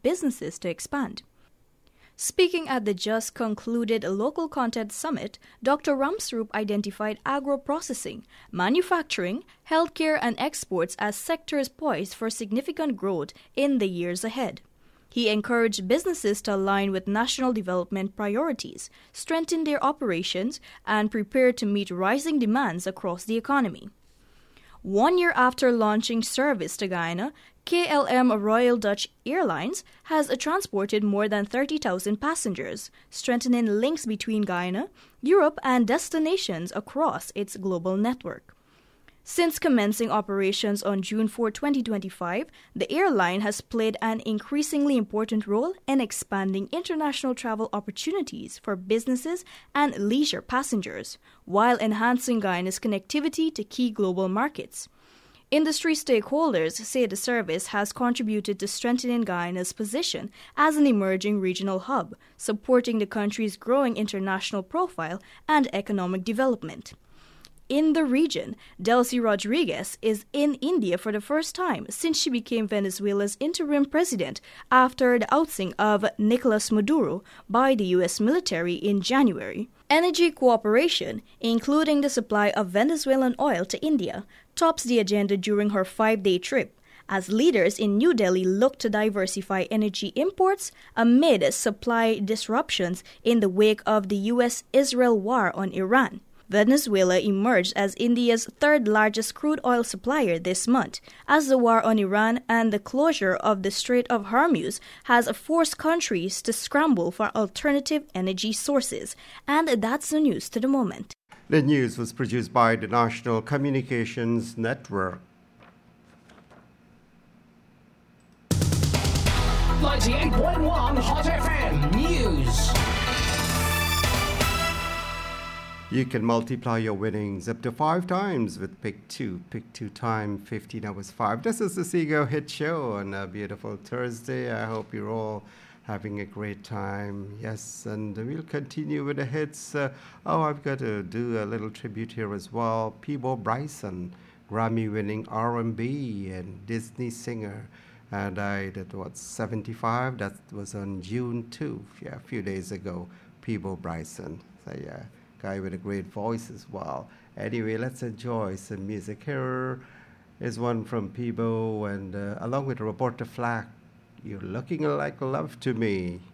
businesses to expand. Speaking at the just concluded Local Content Summit, Dr. Ramsrup identified agro-processing, manufacturing, healthcare and exports as sectors poised for significant growth in the years ahead. He encouraged businesses to align with national development priorities, strengthen their operations, and prepare to meet rising demands across the economy. 1 year after launching service to Guyana, KLM Royal Dutch Airlines has transported more than 30,000 passengers, strengthening links between Guyana, Europe, and destinations across its global network. Since commencing operations on June 4, 2025, the airline has played an increasingly important role in expanding international travel opportunities for businesses and leisure passengers, while enhancing Guyana's connectivity to key global markets. Industry stakeholders say the service has contributed to strengthening Guyana's position as an emerging regional hub, supporting the country's growing international profile and economic development. In the region, Delcy Rodriguez is in India for the first time since she became Venezuela's interim president after the ousting of Nicolas Maduro by the U.S. military in January. Energy cooperation, including the supply of Venezuelan oil to India, tops the agenda during her 5-day trip, as leaders in New Delhi look to diversify energy imports amid supply disruptions in the wake of the U.S.-Israel war on Iran. Venezuela emerged as India's third-largest crude oil supplier this month, as the war on Iran and the closure of the Strait of Hormuz has forced countries to scramble for alternative energy sources. And that's the news to the moment. The news was produced by the National Communications Network. 98.1 Hot FM News. You can multiply your winnings up to 5 times with Pick 2. Pick 2 time 15 hours 5. This is the Seagull Hit Show on a beautiful Thursday. I hope you're all having a great time. Yes, and we'll continue with the hits. I've got to do a little tribute here as well. Peabo Bryson, Grammy-winning R&B and Disney singer, died at 75. That was on June 2, a few days ago. Peabo Bryson. So yeah, guy with a great voice as well. Anyway, let's enjoy some music. Here is one from Peabo and along with Roberta Flack, You're Looking Like Love to Me.